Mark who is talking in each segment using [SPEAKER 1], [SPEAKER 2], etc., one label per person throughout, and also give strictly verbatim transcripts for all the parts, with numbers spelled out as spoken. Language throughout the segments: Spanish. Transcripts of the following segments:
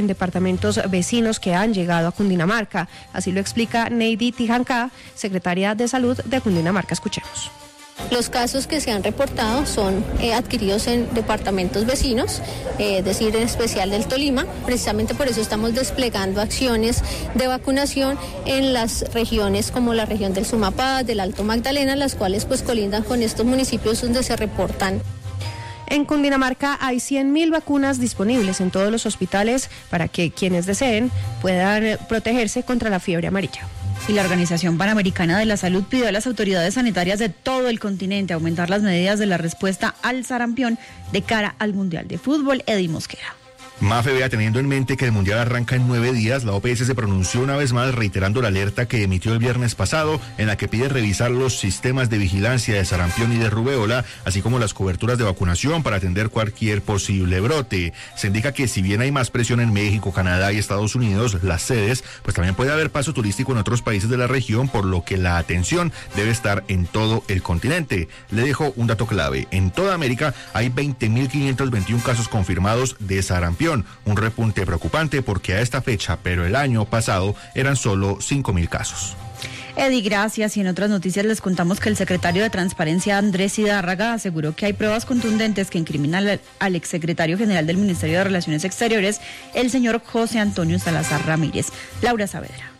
[SPEAKER 1] en departamentos vecinos que han llegado a Cundinamarca. Así lo explica Neidy Tijancá, secretaria de Salud de Cundinamarca. Escuchemos.
[SPEAKER 2] Los casos que se han reportado son eh, adquiridos en departamentos vecinos, eh, es decir, en especial del Tolima. Precisamente por eso estamos desplegando acciones de vacunación en las regiones como la región del Sumapaz, del Alto Magdalena, las cuales pues colindan con estos municipios donde se reportan.
[SPEAKER 1] En Cundinamarca hay cien mil vacunas disponibles en todos los hospitales para que quienes deseen puedan protegerse contra la fiebre amarilla.
[SPEAKER 3] Y la Organización Panamericana de la Salud pidió a las autoridades sanitarias de todo el continente aumentar las medidas de la respuesta al sarampión de cara al Mundial de Fútbol. Eddie Mosquera.
[SPEAKER 4] Mafe, vea, teniendo en mente que el Mundial arranca en nueve días, la O P S se pronunció una vez más reiterando la alerta que emitió el viernes pasado, en la que pide revisar los sistemas de vigilancia de sarampión y de rubéola, así como las coberturas de vacunación para atender cualquier posible brote. Se indica que si bien hay más presión en México, Canadá y Estados Unidos, las sedes, pues también puede haber paso turístico en otros países de la región, por lo que la atención debe estar en todo el continente. Le dejo un dato clave. En toda América hay veinte mil quinientos veintiún casos confirmados de sarampión. Un repunte preocupante porque a esta fecha, pero el año pasado, eran solo cinco mil casos.
[SPEAKER 3] Eddie, gracias. Y en otras noticias les contamos que el secretario de Transparencia, Andrés Hidárraga, aseguró que hay pruebas contundentes que incriminan al, al exsecretario general del Ministerio de Relaciones Exteriores, el señor José Antonio Salazar Ramírez. Laura Saavedra.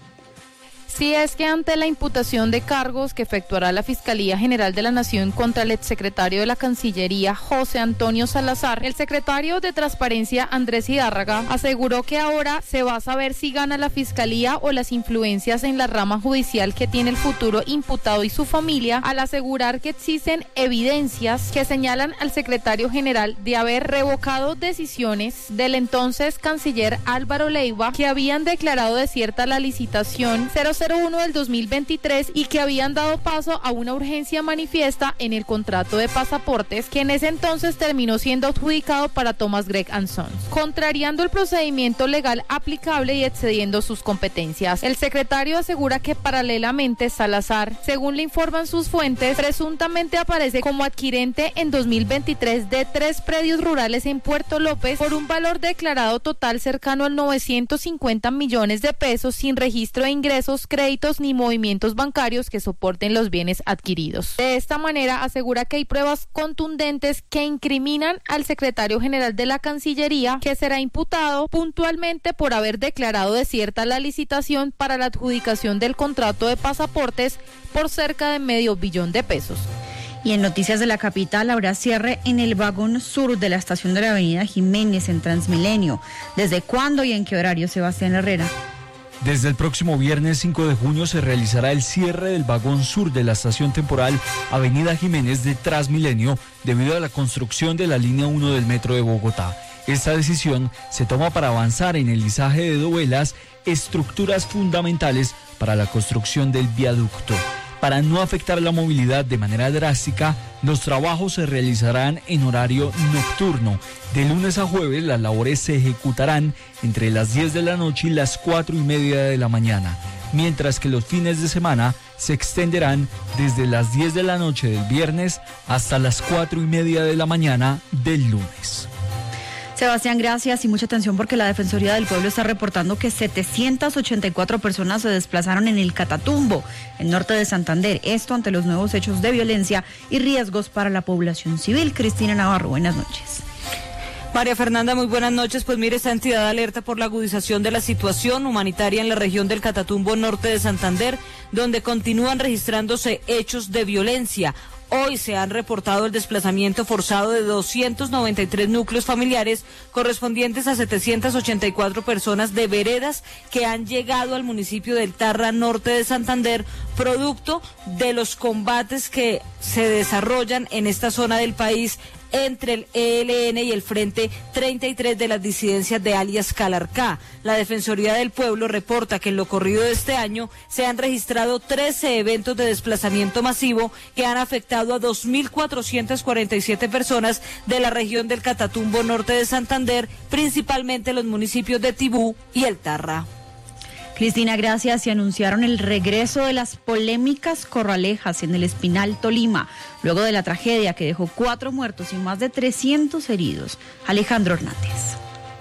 [SPEAKER 5] Si es que ante la imputación de cargos que efectuará la Fiscalía General de la Nación contra el exsecretario de la Cancillería, José Antonio Salazar, el secretario de Transparencia, Andrés Hidárraga, aseguró que ahora se va a saber si gana la Fiscalía o las influencias en la rama judicial que tiene el futuro imputado y su familia, al asegurar que existen evidencias que señalan al secretario general de haber revocado decisiones del entonces canciller Álvaro Leiva, que habían declarado desierta la licitación cero cero uno del dos mil veintitrés y que habían dado paso a una urgencia manifiesta en el contrato de pasaportes que en ese entonces terminó siendo adjudicado para Thomas Gregg and Sons, contrariando el procedimiento legal aplicable y excediendo sus competencias. El secretario asegura que paralelamente Salazar, según le informan sus fuentes, presuntamente aparece como adquirente en dos mil veintitrés de tres predios rurales en Puerto López por un valor declarado total cercano al novecientos cincuenta millones de pesos sin registro de ingresos, créditos ni movimientos bancarios que soporten los bienes adquiridos. De esta manera asegura que hay pruebas contundentes que incriminan al secretario general de la Cancillería, que será imputado puntualmente por haber declarado desierta la licitación para la adjudicación del contrato de pasaportes por cerca de medio billón de pesos.
[SPEAKER 3] Y en noticias de la capital habrá cierre en el vagón sur de la estación de la avenida Jiménez en Transmilenio. ¿Desde cuándo y en qué horario, Sebastián Herrera?
[SPEAKER 6] Desde el próximo viernes cinco de junio se realizará el cierre del vagón sur de la estación temporal Avenida Jiménez de Transmilenio debido a la construcción de la línea uno del metro de Bogotá. Esta decisión se toma para avanzar en el izaje de dovelas, estructuras fundamentales para la construcción del viaducto. Para no afectar la movilidad de manera drástica, los trabajos se realizarán en horario nocturno. De lunes a jueves, las labores se ejecutarán entre las diez de la noche y las cuatro y media de la mañana, mientras que los fines de semana se extenderán desde las diez de la noche del viernes hasta las cuatro y media de la mañana del lunes.
[SPEAKER 3] Sebastián, gracias y mucha atención porque la Defensoría del Pueblo está reportando que setecientas ochenta y cuatro personas se desplazaron en el Catatumbo, el norte de Santander. Esto ante los nuevos hechos de violencia y riesgos para la población civil. Cristina Navarro, buenas noches.
[SPEAKER 7] María Fernanda, muy buenas noches. Pues mire, esta entidad alerta por la agudización de la situación humanitaria en la región del Catatumbo norte de Santander, donde continúan registrándose hechos de violencia. Hoy se han reportado el desplazamiento forzado de doscientos noventa y tres núcleos familiares correspondientes a setecientas ochenta y cuatro personas de veredas que han llegado al municipio del Tarra norte de Santander, producto de los combates que se desarrollan en esta zona del país entre el E L N y el Frente treinta y tres de las disidencias de alias Calarcá. La Defensoría del Pueblo reporta que en lo corrido de este año se han registrado trece eventos de desplazamiento masivo que han afectado a dos mil cuatrocientas cuarenta y siete personas de la región del Catatumbo norte de Santander, principalmente los municipios de Tibú y El Tarra.
[SPEAKER 3] Cristina, gracias. Y anunciaron el regreso de las polémicas corralejas en el Espinal, Tolima, luego de la tragedia que dejó cuatro muertos y más de trescientos heridos. Alejandro Hernández.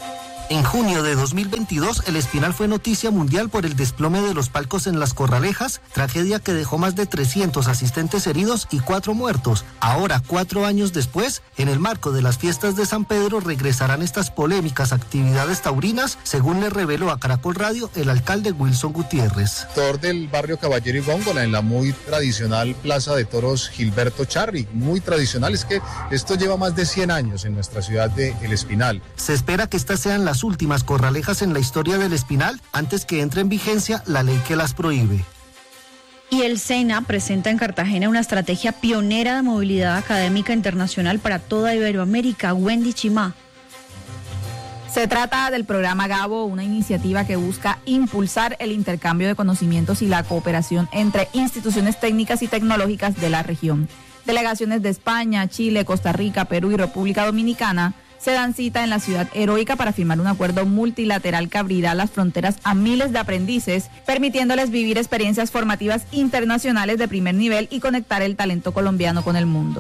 [SPEAKER 8] En junio de dos mil veintidós, el Espinal fue noticia mundial por el desplome de los palcos en Las Corralejas, tragedia que dejó más de trescientos asistentes heridos y cuatro muertos. Ahora, cuatro años después, en el marco de las fiestas de San Pedro, regresarán estas polémicas actividades taurinas, según le reveló a Caracol Radio el alcalde Wilson Gutiérrez.
[SPEAKER 9] Sector del barrio Caballero y Góndola, en la muy tradicional Plaza de Toros Gilberto Charri, muy tradicional, es que esto lleva más de cien años en nuestra ciudad de El Espinal.
[SPEAKER 8] Se espera que estas sean las últimas corralejas en la historia del Espinal antes que entre en vigencia la ley que las prohíbe.
[SPEAKER 3] Y el SENA presenta en Cartagena una estrategia pionera de movilidad académica internacional para toda Iberoamérica. Wendy Chimá.
[SPEAKER 10] Se trata del programa Gabo, una iniciativa que busca impulsar el intercambio de conocimientos y la cooperación entre instituciones técnicas y tecnológicas de la región. Delegaciones de España, Chile, Costa Rica, Perú y República Dominicana se dan cita en la ciudad heroica para firmar un acuerdo multilateral que abrirá las fronteras a miles de aprendices, permitiéndoles vivir experiencias formativas internacionales de primer nivel y conectar el talento colombiano con el mundo.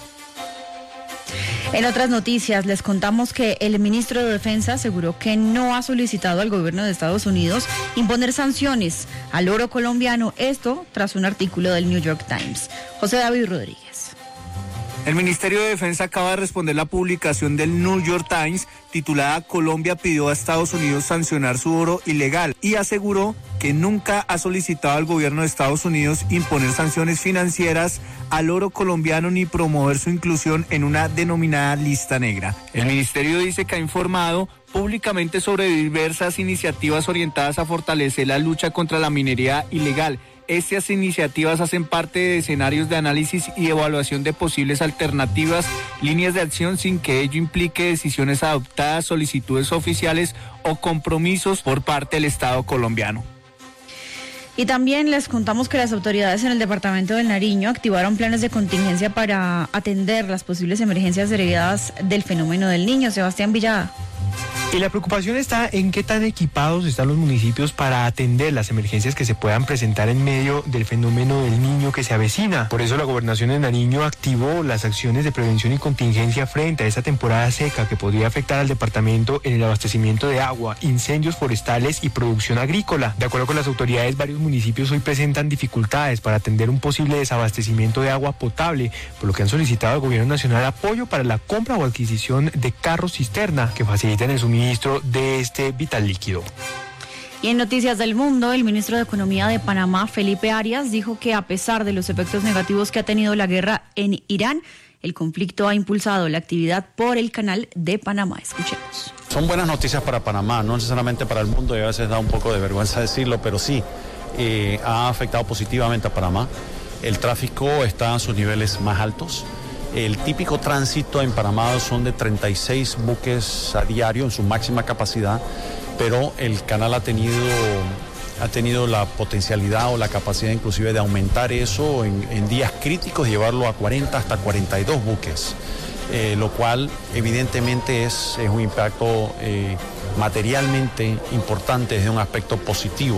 [SPEAKER 3] En otras noticias, les contamos que el ministro de Defensa aseguró que no ha solicitado al gobierno de Estados Unidos imponer sanciones al oro colombiano, esto tras un artículo del New York Times. José David Rodríguez.
[SPEAKER 11] El Ministerio de Defensa acaba de responder la publicación del New York Times titulada Colombia pidió a Estados Unidos sancionar su oro ilegal y aseguró que nunca ha solicitado al gobierno de Estados Unidos imponer sanciones financieras al oro colombiano ni promover su inclusión en una denominada lista negra. El ministerio dice que ha informado públicamente sobre diversas iniciativas orientadas a fortalecer la lucha contra la minería ilegal. Estas iniciativas hacen parte de escenarios de análisis y evaluación de posibles alternativas, líneas de acción sin que ello implique decisiones adoptadas, solicitudes oficiales o compromisos por parte del Estado colombiano.
[SPEAKER 3] Y también les contamos que las autoridades en el departamento del Nariño activaron planes de contingencia para atender las posibles emergencias derivadas del fenómeno del Niño. Sebastián Villada.
[SPEAKER 12] Y la preocupación está en qué tan equipados están los municipios para atender las emergencias que se puedan presentar en medio del fenómeno del Niño que se avecina. Por eso la Gobernación de Nariño activó las acciones de prevención y contingencia frente a esta temporada seca que podría afectar al departamento en el abastecimiento de agua, incendios forestales y producción agrícola. De acuerdo con las autoridades, varios municipios hoy presentan dificultades para atender un posible desabastecimiento de agua potable, por lo que han solicitado al Gobierno Nacional apoyo para la compra o adquisición de carros cisterna que faciliten el suministro de este vital líquido.
[SPEAKER 3] Y en Noticias del Mundo, el ministro de Economía de Panamá, Felipe Arias, dijo que a pesar de los efectos negativos que ha tenido la guerra en Irán, el conflicto ha impulsado la actividad por el Canal de Panamá. Escuchemos.
[SPEAKER 13] Son buenas noticias para Panamá, no necesariamente para el mundo, y a veces da un poco de vergüenza decirlo, pero sí, eh, ha afectado positivamente a Panamá. El tráfico está a sus niveles más altos. El típico tránsito en Panamá son de treinta y seis buques a diario en su máxima capacidad, pero el canal ha tenido, ha tenido la potencialidad o la capacidad inclusive de aumentar eso en, en días críticos, llevarlo a cuarenta hasta cuarenta y dos buques, eh, lo cual evidentemente es, es un impacto eh, materialmente importante desde un aspecto positivo.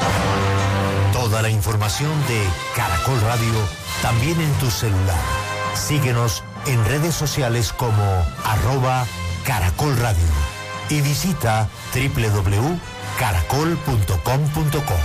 [SPEAKER 14] Toda la información de Caracol Radio también en tu celular. Síguenos en redes sociales como arroba Caracol Radio y visita doble u doble u doble u punto caracol punto com punto co.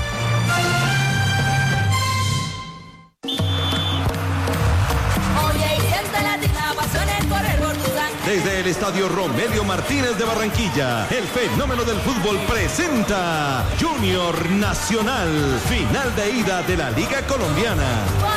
[SPEAKER 15] Desde el Estadio Romelio Martínez de Barranquilla, el fenómeno del fútbol presenta Junior Nacional, final de ida de la Liga Colombiana.